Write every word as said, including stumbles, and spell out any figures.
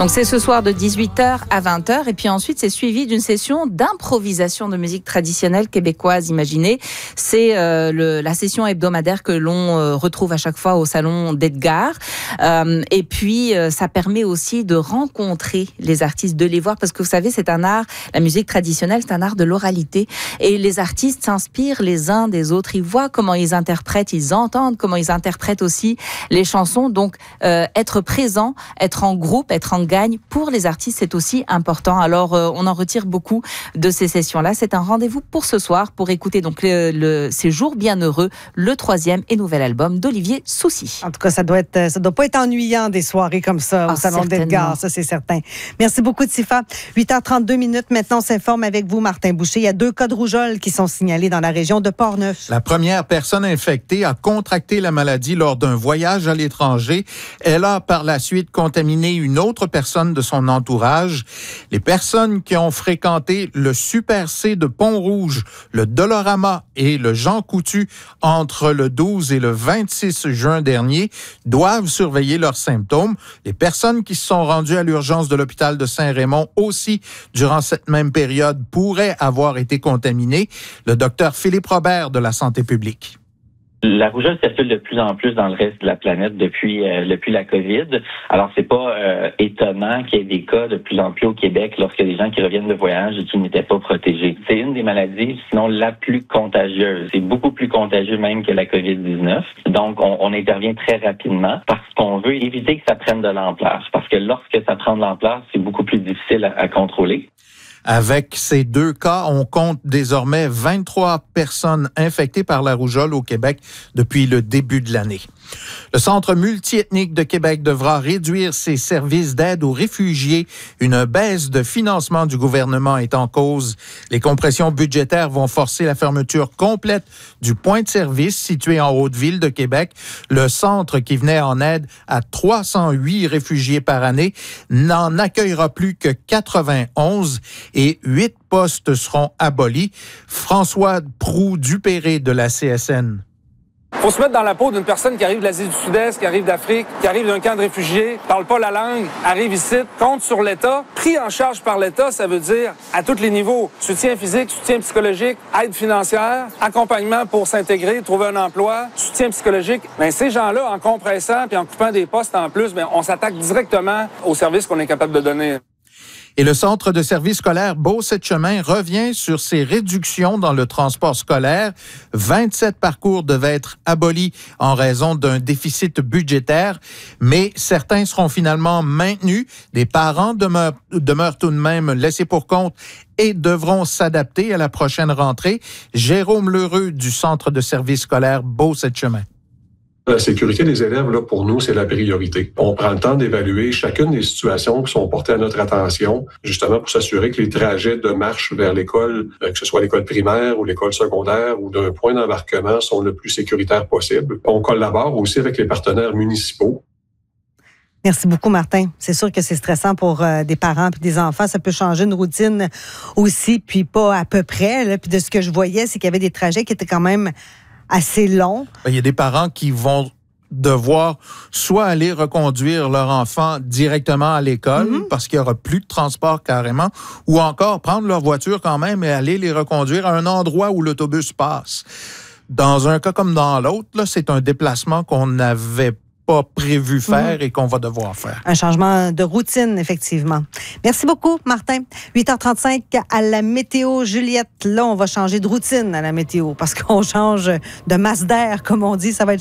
Donc c'est ce soir de dix-huit heures à vingt heures et puis ensuite c'est suivi d'une session d'improvisation de musique traditionnelle québécoise imaginée. C'est euh, le, la session hebdomadaire que l'on euh, retrouve à chaque fois au salon d'Edgar. Euh, et puis euh, ça permet aussi de rencontrer les artistes, de les voir parce que vous savez c'est un art, la musique traditionnelle c'est un art de l'oralité et les artistes s'inspirent les uns des autres. Ils voient comment ils interprètent, ils entendent comment ils interprètent aussi les chansons. Donc euh, être présent, être en groupe, être en gagne pour les artistes, c'est aussi important. Alors, euh, on en retire beaucoup de ces sessions-là. C'est un rendez-vous pour ce soir pour écouter donc le, le Séjour Bienheureux, le troisième et nouvel album d'Olivier Soucy. En tout cas, ça doit être, ça doit pas être ennuyant des soirées comme ça ah, au Salon d'Edgar, ça c'est certain. Merci beaucoup, Tifa. huit heures trente-deux minutes. Maintenant, on s'informe avec vous, Martin Boucher. Il y a deux cas de rougeole qui sont signalés dans la région de Portneuf. La première personne infectée a contracté la maladie lors d'un voyage à l'étranger. Elle a par la suite contaminé une autre personne de son entourage. Les personnes qui ont fréquenté le Super C de Pont-Rouge, le Dolorama et le Jean Coutu entre le douze et le vingt-six juin dernier doivent surveiller leurs symptômes. Les personnes qui se sont rendues à l'urgence de l'hôpital de Saint-Raymond aussi durant cette même période pourraient avoir été contaminées. Le docteur Philippe Robert de la Santé publique. La rougeole circule de plus en plus dans le reste de la planète depuis euh, depuis la COVID. Alors, c'est pas euh, étonnant qu'il y ait des cas de plus en plus au Québec lorsque des gens qui reviennent de voyage et qui n'étaient pas protégés. C'est une des maladies, sinon la plus contagieuse. C'est beaucoup plus contagieux même que la COVID dix-neuf. Donc, on, on intervient très rapidement parce qu'on veut éviter que ça prenne de l'ampleur. Parce que lorsque ça prend de l'ampleur, c'est beaucoup plus difficile à, à contrôler. Avec ces deux cas, on compte désormais vingt-trois personnes infectées par la rougeole au Québec depuis le début de l'année. Le Centre multiethnique de Québec devra réduire ses services d'aide aux réfugiés. Une baisse de financement du gouvernement est en cause. Les compressions budgétaires vont forcer la fermeture complète du point de service situé en Haute-Ville de Québec. Le centre, qui venait en aide à trois cent huit réfugiés par année, n'en accueillera plus que quatre-vingt-onze et huit postes seront abolis. François Proulx-Dupéré de la C S N. Il faut se mettre dans la peau d'une personne qui arrive de l'Asie du Sud-Est, qui arrive d'Afrique, qui arrive d'un camp de réfugiés, parle pas la langue, arrive ici, compte sur l'État. Pris en charge par l'État, ça veut dire à tous les niveaux. Soutien physique, soutien psychologique, aide financière, accompagnement pour s'intégrer, trouver un emploi, soutien psychologique. Bien, ces gens-là, en compressant puis en coupant des postes en plus, bien, on s'attaque directement aux services qu'on est capable de donner. Et le Centre de services scolaires Beau-Sept-Chemin revient sur ses réductions dans le transport scolaire. vingt-sept parcours devaient être abolis en raison d'un déficit budgétaire, mais certains seront finalement maintenus. Des parents demeurent, demeurent tout de même laissés pour compte et devront s'adapter à la prochaine rentrée. Jérôme Lheureux du Centre de services scolaires Beau-Sept-Chemin. La sécurité des élèves, là, pour nous, c'est la priorité. On prend le temps d'évaluer chacune des situations qui sont portées à notre attention, justement pour s'assurer que les trajets de marche vers l'école, que ce soit l'école primaire ou l'école secondaire ou d'un point d'embarquement, sont le plus sécuritaires possible. On collabore aussi avec les partenaires municipaux. Merci beaucoup, Martin. C'est sûr que c'est stressant pour euh, des parents et des enfants. Ça peut changer une routine aussi, puis pas à peu près. Là. Puis de ce que je voyais, c'est qu'il y avait des trajets qui étaient quand même assez long. Il y a des parents qui vont devoir soit aller reconduire leur enfant directement à l'école mm-hmm. parce qu'il n'y aura plus de transport carrément, ou encore prendre leur voiture quand même et aller les reconduire à un endroit où l'autobus passe. Dans un cas comme dans l'autre, là, c'est un déplacement qu'on n'avait pas prévu faire mmh. et qu'on va devoir faire. Un changement de routine, effectivement. Merci beaucoup, Martin. huit heures trente-cinq à la météo. Juliette, là, on va changer de routine à la météo parce qu'on change de masse d'air, comme on dit. Ça va être